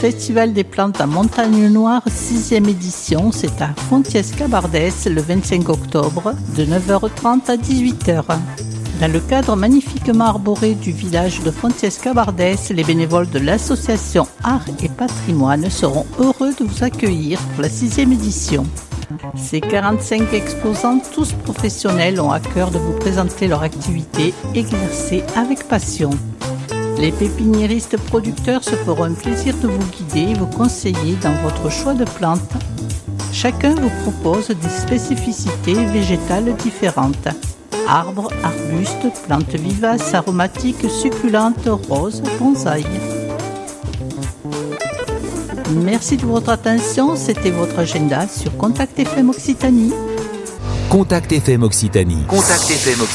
Festival des plantes à Montagne Noire, 6e édition. C'est à Fontiès-Cabardès le 25 octobre, de 9h30 à 18h. Dans le cadre magnifiquement arboré du village de Fontiès-Cabardès, les bénévoles de l'association Art et Patrimoine seront heureux de vous accueillir pour la 6e édition. Ces 45 exposants, tous professionnels, ont à cœur de vous présenter leur activité exercée avec passion. Les pépiniéristes producteurs se feront un plaisir de vous guider et vous conseiller dans votre choix de plantes. Chacun vous propose des spécificités végétales différentes. Arbres, arbustes, plantes vivaces, aromatiques, succulentes, roses, bonsaï. Merci de votre attention, c'était votre agenda sur Contact FM Occitanie. Contact FM Occitanie.